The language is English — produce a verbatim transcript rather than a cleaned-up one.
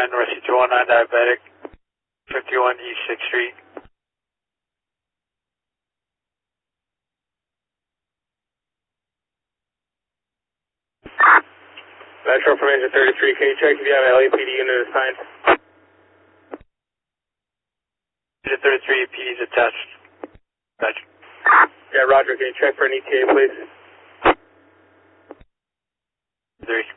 nine, North two one nine diabetic, fifty-one East sixth Street. Metro from engine thirty-three, can you check if you have an L A P D unit assigned? Engine thirty-three, P D's attached. Gotcha. Yeah, Roger, can you check for an E T A, please? Three.